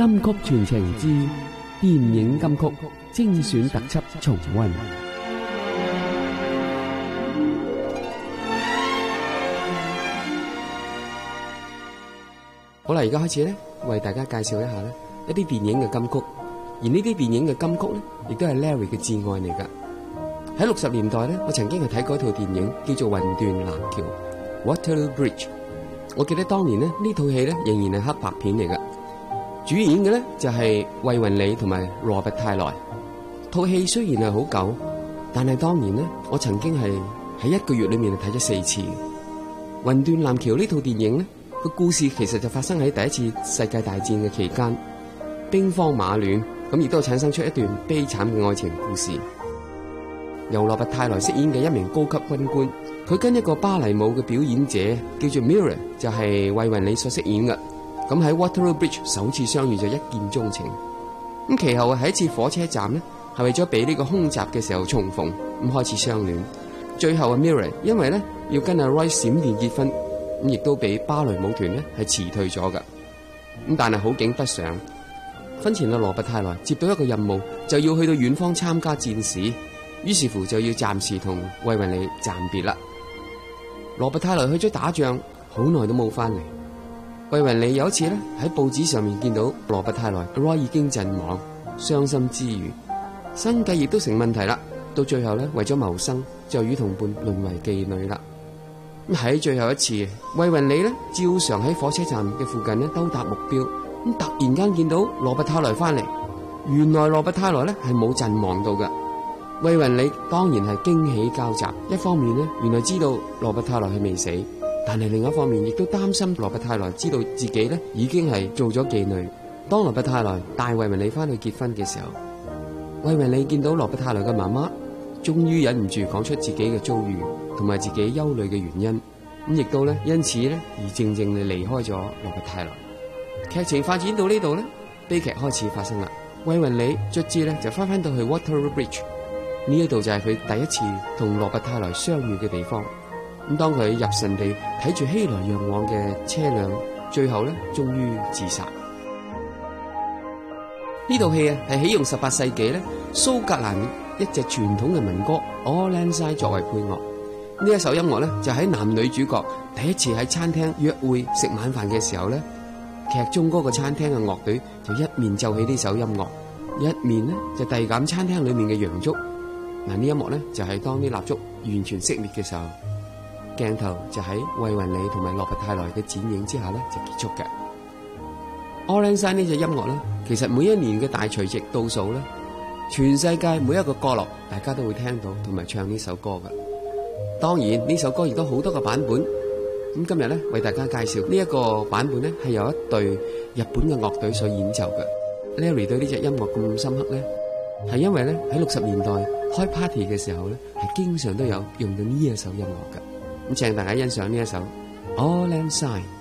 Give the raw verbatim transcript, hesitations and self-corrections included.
金曲傳情之電影金曲精選特輯重溫。好啦，而家開始咧，為大家介紹一下咧一啲電影嘅金曲，而呢啲電影嘅金曲咧，亦都係 Larry 嘅摯愛嚟噶。喺六十年代咧，我曾經係睇過一套電影，叫做《魂斷藍橋》 （Waterloo Bridge）。我記得當年咧，呢套戲咧仍然係黑白片嚟噶，主演嘅咧就係衛雲理同埋羅拔泰萊。套戲雖然係好舊，但係當年咧，我曾經係喺一個月裏面睇咗四次。《魂斷藍橋》呢套電影咧，個故事其實就發生喺第一次世界大戰嘅期間，兵荒馬亂，咁亦都產生出一段悲慘嘅愛情故事。由羅拔泰萊飾演嘅一名高級軍官，佢跟一個芭蕾舞嘅表演者叫做 Mira， 就係衛雲理所飾演嘅。咁喺 Waterloo Bridge 首次相遇就一見鍾情。咁其後喺一次火車站呢，係為咗俾呢個空襲嘅時候重逢，咁開始相戀。最後阿 Mira 因為咧要跟阿 Roy 閃電結婚，咁亦都俾芭蕾舞團呢係辭退咗噶。咁但係好景不常，婚前阿羅拔泰萊接到一個任務，就要去到遠方參加戰事。於是乎就要暫時同衛雲理暫別啦。羅拔泰萊去咗打仗，好耐都冇翻嚟。衛雲理有一次咧喺報紙上面見到羅拔泰萊 Roy 已經陣亡，傷心之餘，生計亦都成問題啦。到最後咧為咗謀生，就與同伴淪為妓女啦。咁喺最後一次，衛雲理咧照常喺火車站嘅附近咧兜達目標，咁突然間見到羅拔泰萊翻嚟，原來羅拔泰萊咧係冇陣亡到嘅。衛雲理當然係驚喜交集，一方面呢，原來知道羅拔泰萊係未死，但係另一方面亦都擔心羅拔泰萊知道自己呢已經係做咗妓女。當羅拔泰萊帶衛雲理翻去結婚嘅時候，衛雲理見到羅拔泰萊嘅媽媽，終於忍唔住講出自己嘅遭遇同埋自己憂慮嘅原因，咁亦都呢因此呢而靜靜地離開咗羅拔泰萊。劇情發展到呢度呢，悲劇開始發生啦。衛雲理卒之呢就翻翻到去 Waterloo Bridge。呢一度就係佢第一次同羅拔泰萊相遇嘅地方。咁當佢入神地睇住熙來攘往嘅車輛，最後咧終於自殺。呢套戲啊係起用十八世紀咧蘇格蘭一隻傳統嘅民歌《Auld Lang Syne》作為配樂。呢一首音樂咧就喺男女主角第一次喺餐廳約會食晚飯嘅時候咧，劇中嗰個餐廳嘅樂隊就一面奏起呢首音樂，一面呢就遞減餐廳裏面嘅洋燭。嗱，呢一幕咧就係當啲蠟燭完全熄滅嘅時候，鏡頭就喺衛雲理同埋羅拔泰萊嘅剪影之下咧就結束嘅。Auld Lang Syne呢隻音樂咧，其實每一年嘅大除夕倒數咧，全世界每一個角落大家都會聽到同埋唱呢首歌嘅。當然呢首歌亦都好多個版本。咁今日咧為大家介紹呢一個版本咧係由一隊日本嘅樂隊所演奏嘅。Larry 對呢隻音樂咁深刻咧，係因為咧喺六十年代開 party 嘅時候咧，係經常都有用到呢一首音樂嘅。咁請大家欣賞呢一首《Auld Lang Syne》。